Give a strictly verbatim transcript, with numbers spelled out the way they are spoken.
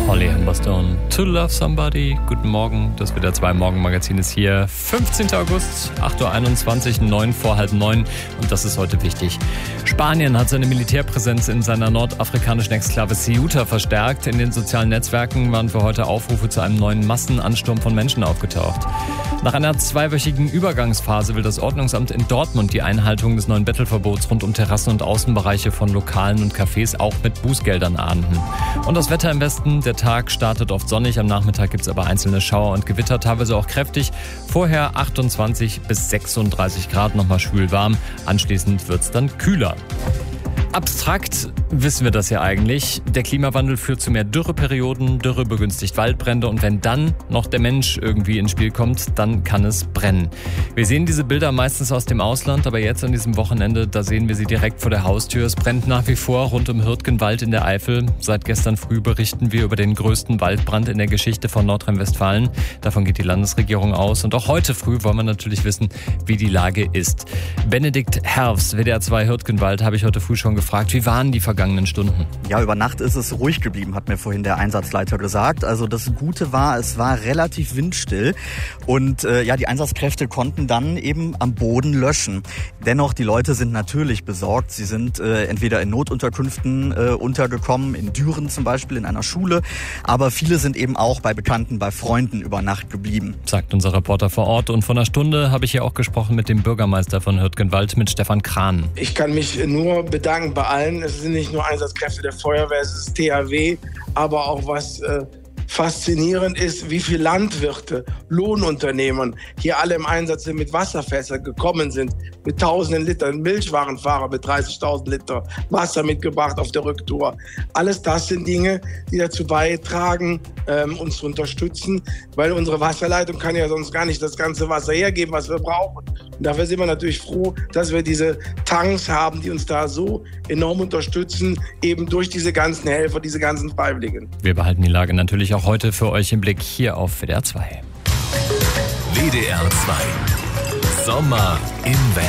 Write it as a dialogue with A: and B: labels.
A: Holly Humberstone, To Love Somebody. Guten Morgen, das W D R zwei Morgenmagazin ist hier. fünfzehnten August, acht Uhr einundzwanzig, neun vor halb neun. Und das ist heute wichtig. Spanien hat seine Militärpräsenz in seiner nordafrikanischen Exklave Ceuta verstärkt. In den sozialen Netzwerken waren für heute Aufrufe zu einem neuen Massenansturm von Menschen aufgetaucht. Nach einer zweiwöchigen Übergangsphase will das Ordnungsamt in Dortmund die Einhaltung des neuen Bettelverbots rund um Terrassen und Außenbereiche von Lokalen und Cafés auch mit Bußgeldern ahnden. Und das Wetter im Westen, der Tag startet oft sonnig, am Nachmittag gibt es aber einzelne Schauer und Gewitter, teilweise auch kräftig. Vorher achtundzwanzig bis sechsunddreißig Grad, nochmal schwül warm, anschließend wird es dann kühler. Abstrakt wissen wir das ja eigentlich. Der Klimawandel führt zu mehr Dürreperioden, Dürre begünstigt Waldbrände und wenn dann noch der Mensch irgendwie ins Spiel kommt, dann kann es brennen. Wir sehen diese Bilder meistens aus dem Ausland, aber jetzt an diesem Wochenende, da sehen wir sie direkt vor der Haustür. Es brennt nach wie vor rund um Hürtgenwald in der Eifel. Seit gestern früh berichten wir über den größten Waldbrand in der Geschichte von Nordrhein-Westfalen. Davon geht die Landesregierung aus und auch heute früh wollen wir natürlich wissen, wie die Lage ist. Benedikt Herfs, W D R zwei Hürtgenwald, habe ich heute früh schon gefragt, wie waren die vergangenen Stunden?
B: Ja, über Nacht ist es ruhig geblieben, hat mir vorhin der Einsatzleiter gesagt. Also das Gute war, es war relativ windstill und äh, ja, die Einsatzkräfte konnten dann eben am Boden löschen. Dennoch, die Leute sind natürlich besorgt. Sie sind äh, entweder in Notunterkünften äh, untergekommen, in Düren zum Beispiel, in einer Schule, aber viele sind eben auch bei Bekannten, bei Freunden über Nacht geblieben.
A: Sagt unser Reporter vor Ort und vor einer Stunde habe ich hier auch gesprochen mit dem Bürgermeister von Hürtgenwald, mit Stefan Krahn.
C: Ich kann mich nur bedanken bei allen. Es sind nicht nur Einsatzkräfte der Feuerwehr, es ist T H W, aber auch was äh, faszinierend ist, wie viele Landwirte, Lohnunternehmen hier alle im Einsatz sind, mit Wasserfässern gekommen sind, mit tausenden Litern, Milchwarenfahrer mit dreißigtausend Liter Wasser mitgebracht auf der Rücktour. Alles das sind Dinge, die dazu beitragen, ähm, uns zu unterstützen, weil unsere Wasserleitung kann ja sonst gar nicht das ganze Wasser hergeben, was wir brauchen. Und dafür sind wir natürlich froh, dass wir diese Tanks haben, die uns da so enorm unterstützen, eben durch diese ganzen Helfer, diese ganzen Freiwilligen.
A: Wir behalten die Lage natürlich auch heute für euch im Blick hier auf W D R zwei.
D: W D R zwei. Sommer im Westen.